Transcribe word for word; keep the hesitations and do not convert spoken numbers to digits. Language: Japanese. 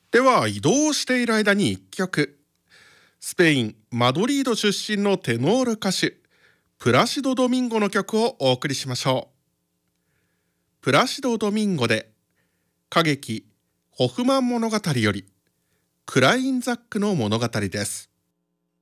では移動している間にいっきょく、スペイン・マドリード出身のテノール歌手プラシド・ドミンゴの曲をお送りしましょう。プラシド・ドミンゴで歌劇ホフマン物語よりクラインザックの物語です。